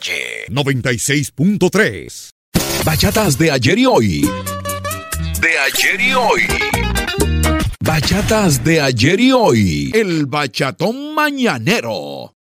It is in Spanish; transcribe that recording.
Calle 96.3. Bachatas de ayer y hoy. De ayer y hoy. Bachatas de ayer y hoy. El bachatón mañanero.